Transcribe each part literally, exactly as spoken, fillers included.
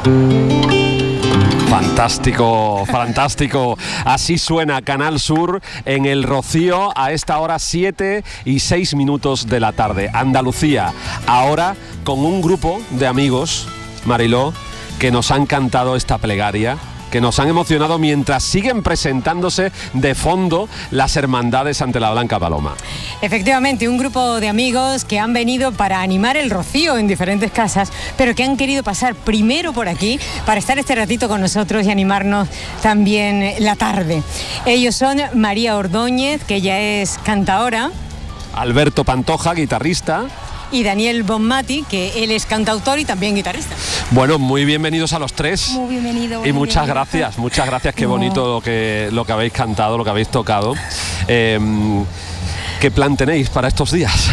Fantástico, fantástico. Así suena Canal Sur en el Rocío a esta hora, siete y seis minutos de la tarde. Andalucía, ahora con un grupo de amigos, Mariló, que nos han cantado esta plegaria, que nos han emocionado mientras siguen presentándose de fondo las hermandades ante la Blanca Paloma. Efectivamente, un grupo de amigos que han venido para animar el Rocío en diferentes casas, pero que han querido pasar primero por aquí para estar este ratito con nosotros y animarnos también la tarde. Ellos son María Ordóñez, que ya es cantaora, Alberto Pantoja, guitarrista, y Daniel Bonmati, que él es cantautor y también guitarrista. Bueno, muy bienvenidos a los tres. Muy bienvenido. Y muy muchas bienvenido. gracias, muchas gracias, qué No. bonito lo que, lo que habéis cantado, lo que habéis tocado. Eh, ¿Qué plan tenéis para estos días?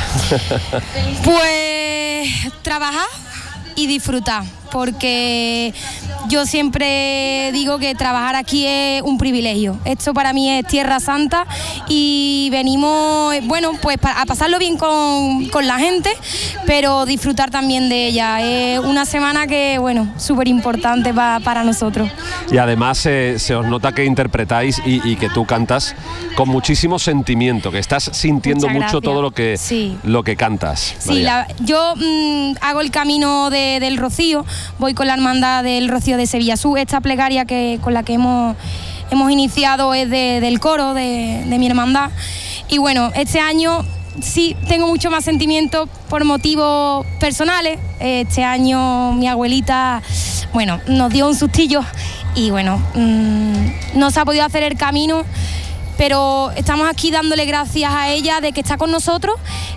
Pues trabajar y disfrutar, porque yo siempre digo que trabajar aquí es un privilegio. Esto para mí es Tierra Santa y venimos, bueno, pues a pasarlo bien con, con la gente, pero disfrutar también de ella. Es una semana que, bueno, súper importante pa, para nosotros. Y además eh, se os nota que interpretáis y, y que tú cantas con muchísimo sentimiento, que estás sintiendo Muchas mucho gracias. todo lo que, Sí. lo que cantas. Sí, María. la, yo mmm, hago el camino de, del Rocío, voy con la hermandad del Rocío de Sevilla Sur. Esta plegaria que, con la que hemos, hemos iniciado es de, del coro de, de mi hermandad. Y bueno, este año sí tengo mucho más sentimiento por motivos personales. Este año mi abuelita, bueno, nos dio un sustillo y bueno, mmm, no se ha podido hacer el camino, pero estamos aquí dándole gracias a ella de que está con nosotros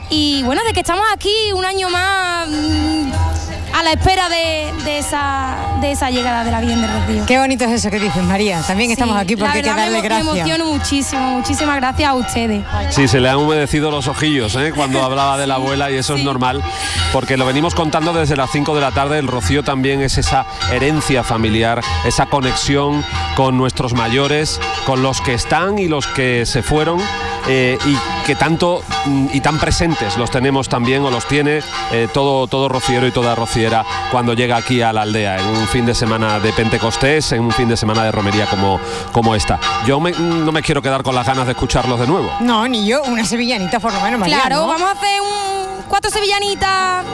y bueno, de que estamos aquí un año más mmm, a la espera de, de, esa, de esa llegada de la Virgen del Rocío. Qué bonito es eso que dices, María. También Sí, estamos aquí porque hay que la verdad darle me, gracias. me emociono muchísimo, muchísimas gracias a ustedes. Sí, se le han humedecido los ojillos ¿eh? Cuando hablaba de la abuela y eso Sí. es normal, porque lo venimos contando desde las cinco de la tarde. El Rocío también es esa herencia familiar, esa conexión con nuestros mayores, con los que están y los que se fueron. Eh, y que tanto mm, y tan presentes los tenemos también, o los tiene eh, todo, todo rociero y toda rociera cuando llega aquí a la aldea en un fin de semana de Pentecostés, en un fin de semana de romería como, como esta. Yo me, no me quiero quedar con las ganas de escucharlos de nuevo. No, ni yo, una sevillanita por lo menos, María. Claro, ¿no? vamos a hacer un cuatro sevillanitas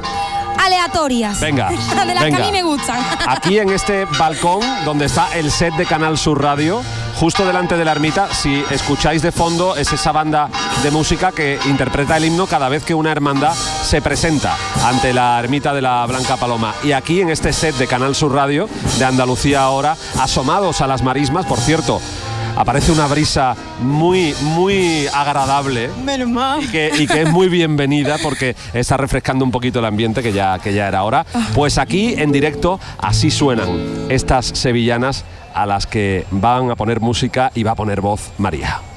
aleatorias. Venga, de las venga. que a mí me gustan. Aquí en este balcón donde está el set de Canal Sur Radio, justo delante de la ermita, si escucháis de fondo, es esa banda de música que interpreta el himno cada vez que una hermandad se presenta ante la ermita de la Blanca Paloma. Y aquí en este set de Canal Sur Radio, de Andalucía ahora, asomados a las marismas, por cierto, aparece una brisa muy, muy agradable. Menos mal. Y que, y que es muy bienvenida porque está refrescando un poquito el ambiente, que ya, que ya era hora. Pues aquí en directo así suenan estas sevillanas a las que van a poner música y va a poner voz María.